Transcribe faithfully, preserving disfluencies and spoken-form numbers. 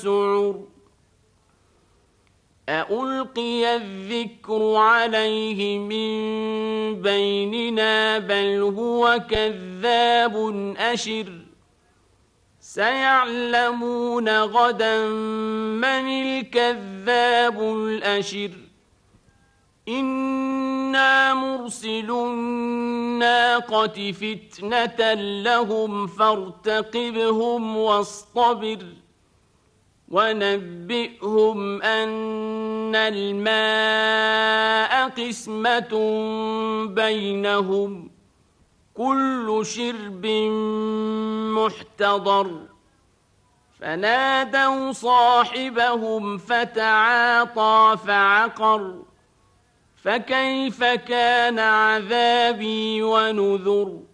السعر أألقي الذكر عليه من بيننا بل هو كذاب أشر سيعلمون غدا من الكذاب الأشر إنا مرسل الناقة فتنة لهم فارتقبهم واصطبر ونبئهم أن الماء قسمة بينهم كل شرب محتضر فنادوا صاحبهم فتعاطى فعقر فكيف كان عذابي ونذر